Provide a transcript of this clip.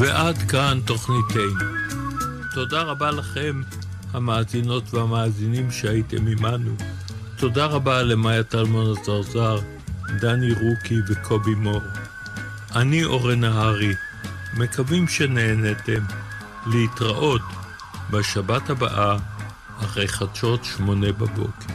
ועד כאן תוכניתנו. תודה רבה לכם, המאזינות והמאזינים שהייתם עמנו. תודה רבה למאיה טלמון הזרזר, דני רוקי וקובי מור. אני אורן נהרי, מקווים שנהנתם. להתראות בשבת הבאה אחרי חדשות 8 בבוקר.